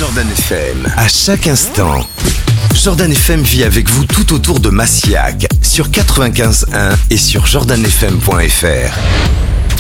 Jordan FM, à chaque instant. Jordan FM vit avec vous tout autour de Massiac, sur 95.1 et sur jordanfm.fr.